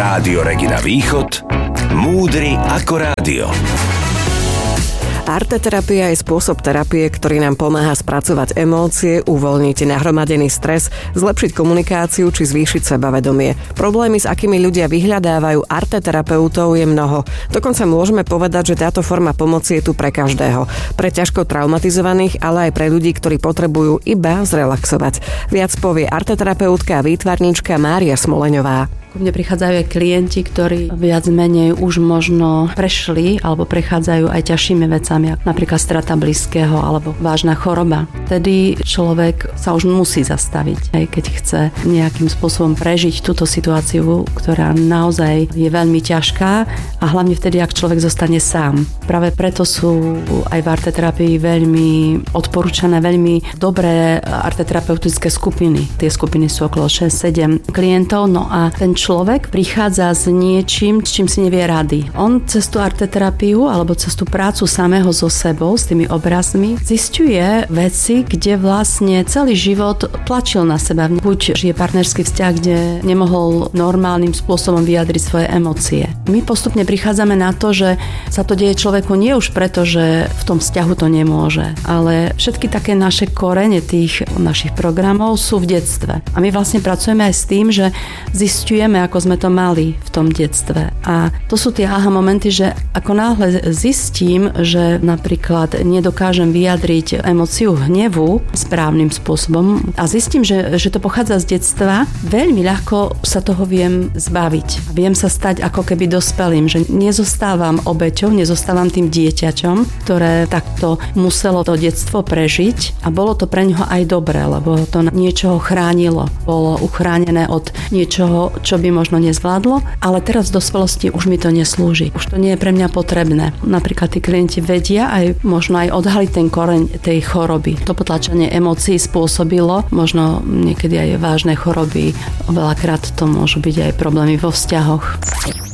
Rádio Regina Východ, múdry ako rádio. Arteterapia je spôsob terapie, ktorý nám pomáha spracovať emócie, uvoľniť nahromadený stres, zlepšiť komunikáciu či zvýšiť sebavedomie. Problémy, s akými ľudia vyhľadávajú arteterapeutov, je mnoho. Dokonca môžeme povedať, že táto forma pomoci je tu pre každého. Pre ťažko traumatizovaných, ale aj pre ľudí, ktorí potrebujú iba zrelaxovať. Viac povie arteterapeutka a výtvarníčka Mária Smoleňová. Ku mne prichádzajú aj klienti, ktorí viac menej už možno prešli alebo prechádzajú aj ťažšími vecami, ako napríklad strata blízkeho alebo vážna choroba. Vtedy človek sa už musí zastaviť, aj keď chce nejakým spôsobom prežiť túto situáciu, ktorá naozaj je veľmi ťažká, a hlavne vtedy, ak človek zostane sám. Práve preto sú aj v arteterapii veľmi odporúčané veľmi dobré arteterapeutické skupiny. Tie skupiny sú okolo 6-7 klientov, no a ten človek prichádza s niečím, s čím si nevie rady. On cez tú arteterapiu alebo cez tú prácu samého so sebou, s tými obrazmi, zisťuje veci, kde vlastne celý život tlačil na seba. Buď žije partnerský vzťah, kde nemohol normálnym spôsobom vyjadriť svoje emócie. My postupne prichádzame na to, že sa to deje človeku nie už preto, že v tom vzťahu to nemôže, ale všetky také naše korene tých našich programov sú v detstve. A my vlastne pracujeme aj s tým, že zisťujeme, ako sme to mali v tom detstve. A to sú tie aha momenty, že ako náhle zistím, že napríklad nedokážem vyjadriť emóciu hnevu správnym spôsobom a zistím, že to pochádza z detstva, veľmi ľahko sa toho viem zbaviť. Viem sa stať ako keby dospelým, že nezostávam obeťou, nezostávam tým dieťaťom, ktoré takto muselo to detstvo prežiť, a bolo to pre ňoho aj dobré, lebo to niečoho chránilo. Bolo uchránené od niečoho, čo by možno nezvládlo, ale teraz v dospelosti už mi to neslúži. Už to nie je pre mňa potrebné. Napríklad tí klienti vedia aj možno aj odhaliť ten koreň tej choroby. To potlačenie emócií spôsobilo možno niekedy aj vážne choroby. Veľakrát to môžu byť aj problémy vo vzťahoch.